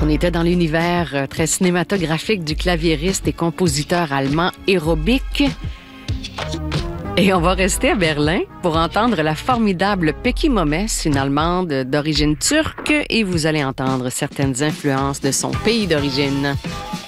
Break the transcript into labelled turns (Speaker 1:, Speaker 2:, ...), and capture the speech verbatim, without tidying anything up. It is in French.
Speaker 1: On était dans l'univers euh, très cinématographique du claviériste et compositeur allemand Hero Bick. Et on va rester à Berlin pour entendre la formidable Peggy Momes, une Allemande d'origine turque, et vous allez entendre certaines influences de son pays d'origine.